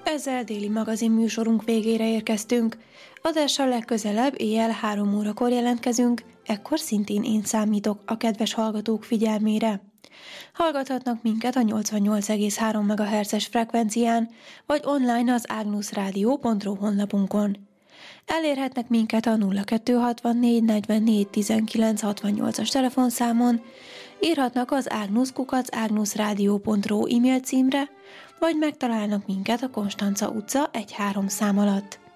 Ezzel déli magazin műsorunk végére érkeztünk. Adással legközelebb éjjel 3 órakor jelentkezünk, ekkor szintén én számítok a kedves hallgatók figyelmére. Hallgathatnak minket a 88,3 MHz-es frekvencián, vagy online az agnusradio.ru honlapunkon. Elérhetnek minket a 0264 44 19 68-as telefonszámon, írhatnak az agnus@agnusradio.ru e-mail címre, vagy megtalálnak minket a Konstanca utca 1-3 szám alatt.